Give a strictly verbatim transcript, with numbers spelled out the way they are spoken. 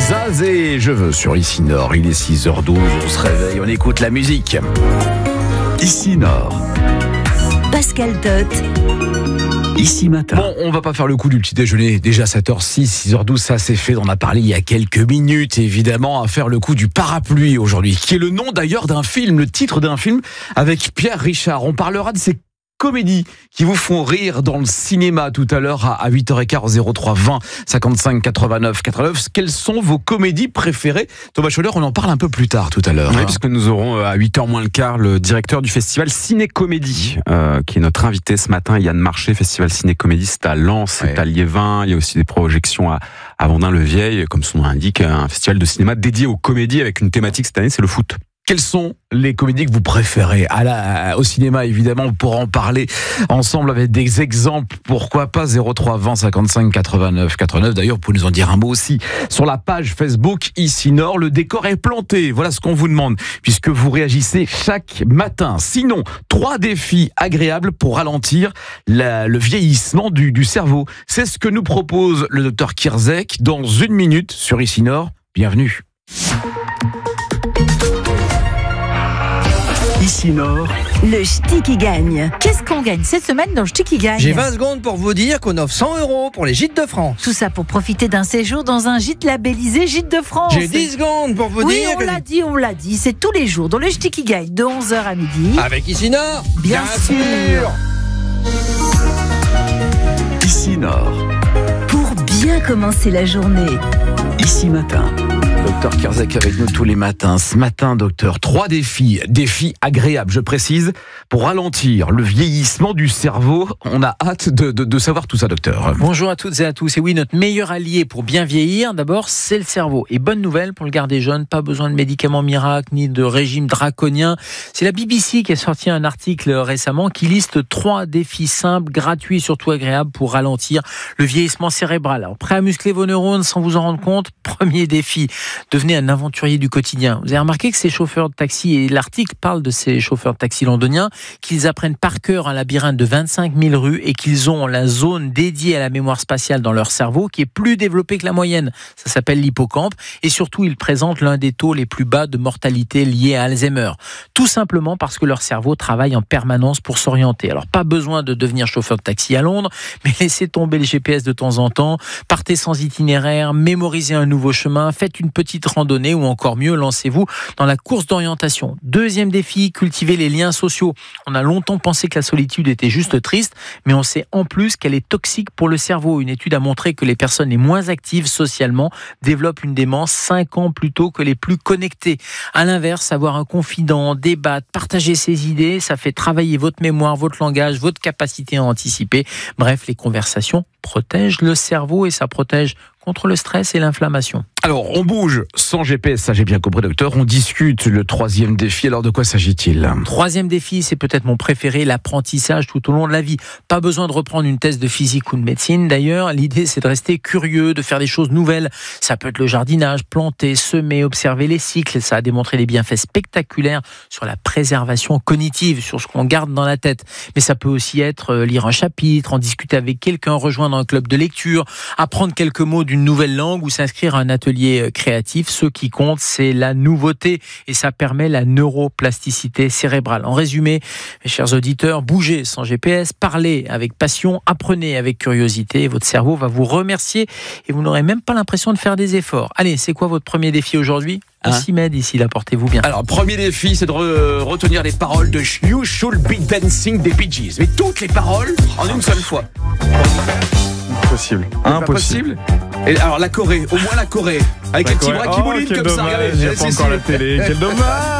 Zaz et Je veux sur Ici Nord. Il est six heures douze, on se réveille, on écoute la musique. Ici Nord. Pascal Tot. Ici matin. Bon, on va pas faire le coup du petit déjeuner. Déjà sept heures six, six heures douze, ça c'est fait. On en a parlé il y a quelques minutes. Évidemment, à faire le coup du parapluie aujourd'hui, qui est le nom d'ailleurs d'un film, le titre d'un film avec Pierre Richard. On parlera de ces comédies qui vous font rire dans le cinéma tout à l'heure à huit heures quinze, zéro trois vingt cinquante-cinq quatre-vingt-neuf quatre-vingt-neuf. Quelles sont vos comédies préférées? Thomas Scholler, on en parle un peu plus tard tout à l'heure. Oui, puisque nous aurons à huit heures moins le quart le directeur du festival Ciné-Comédie, euh, qui est notre invité ce matin, Yann Marché. Festival Ciné-Comédie, c'est à Lens, c'est ouais. à Liévin. Il y a aussi des projections à, à Vendin-le-Vieil, comme son nom l'indique, un festival de cinéma dédié aux comédies avec une thématique cette année, c'est le foot. Quelles sont les comédies que vous préférez à la, au cinéma, évidemment, on pourra en parler ensemble avec des exemples, pourquoi pas. Zéro trois vingt cinquante-cinq quatre-vingt-neuf quatre-vingt-neuf. D'ailleurs, vous pouvez nous en dire un mot aussi sur la page Facebook Ici Nord. Le décor est planté, voilà ce qu'on vous demande, puisque vous réagissez chaque matin. Sinon, trois défis agréables pour ralentir la, le vieillissement du, du cerveau. C'est ce que nous propose le docteur Kirzek dans une minute sur Ici Nord. Bienvenue. Ici Nord. Le ch'ti qui gagne. Qu'est-ce qu'on gagne cette semaine dans le ch'ti qui gagne? J'ai vingt secondes pour vous dire qu'on offre cent euros pour les gîtes de France. Tout ça pour profiter d'un séjour dans un gîte labellisé Gîte de France. J'ai dix secondes pour vous oui, dire on que... l'a dit, on l'a dit. C'est tous les jours dans le ch'ti qui gagne de onze heures à midi. Avec Ici Nord. Bien, Bien sûr. Ici Nord. Pour bien commencer la journée. Ici matin. Docteur Kirzek avec nous tous les matins. Ce matin, docteur, trois défis, défis agréables, je précise, pour ralentir le vieillissement du cerveau. On a hâte de, de, de savoir tout ça, docteur. Bonjour à toutes et à tous. Et oui, notre meilleur allié pour bien vieillir, d'abord, c'est le cerveau. Et bonne nouvelle pour le garder jeune, pas besoin de médicaments miracles ni de régime draconien. C'est la B B C qui a sorti un article récemment qui liste trois défis simples, gratuits et surtout agréables pour ralentir le vieillissement cérébral. Alors, prêt à muscler vos neurones sans vous en rendre compte? Premier défi. Devenez un aventurier du quotidien. Vous avez remarqué que ces chauffeurs de taxi, et l'article parle de ces chauffeurs de taxi londoniens, qu'ils apprennent par cœur un labyrinthe de vingt-cinq mille rues et qu'ils ont la zone dédiée à la mémoire spatiale dans leur cerveau qui est plus développée que la moyenne. Ça s'appelle l'hippocampe. Et surtout, ils présentent l'un des taux les plus bas de mortalité liés à Alzheimer. Tout simplement parce que leur cerveau travaille en permanence pour s'orienter. Alors, pas besoin de devenir chauffeur de taxi à Londres, mais laissez tomber le G P S de temps en temps, partez sans itinéraire, mémorisez un nouveau chemin, faites une petite randonnée ou encore mieux, lancez-vous dans la course d'orientation. Deuxième défi, cultiver les liens sociaux. On a longtemps pensé que la solitude était juste triste, mais on sait en plus qu'elle est toxique pour le cerveau. Une étude a montré que les personnes les moins actives socialement développent une démence cinq ans plus tôt que les plus connectées. À l'inverse, avoir un confident, débattre, partager ses idées, ça fait travailler votre mémoire, votre langage, votre capacité à anticiper. Bref, les conversations protègent le cerveau et ça protège contre le stress et l'inflammation. Alors, on bouge sans G P S, ça j'ai bien compris, docteur. On discute le troisième défi. Alors, de quoi s'agit-il? Troisième défi, c'est peut-être mon préféré, l'apprentissage tout au long de la vie. Pas besoin de reprendre une thèse de physique ou de médecine. D'ailleurs, l'idée, c'est de rester curieux, de faire des choses nouvelles. Ça peut être le jardinage, planter, semer, observer les cycles. Ça a démontré des bienfaits spectaculaires sur la préservation cognitive, sur ce qu'on garde dans la tête. Mais ça peut aussi être lire un chapitre, en discuter avec quelqu'un, rejoindre un club de lecture, apprendre quelques mots d'une nouvelle langue ou s'inscrire à un atelier créatif. Ce qui compte, c'est la nouveauté et ça permet la neuroplasticité cérébrale. En résumé, mes chers auditeurs, bougez sans G P S, parlez avec passion, apprenez avec curiosité et votre cerveau va vous remercier et vous n'aurez même pas l'impression de faire des efforts. Allez, c'est quoi votre premier défi aujourd'hui? On hein s'y met d'ici là, portez-vous bien. Alors, premier défi, c'est de re- retenir les paroles de You Should Be Dancing des Bee Gees. Mais toutes les paroles en une seule fois. Impossible. Impossible. Et alors la Corée, au moins la Corée, avec la les petits bras qui oh, moulinent comme dommage, ça. Regardez, j'ai pas encore la télé. Quel dommage.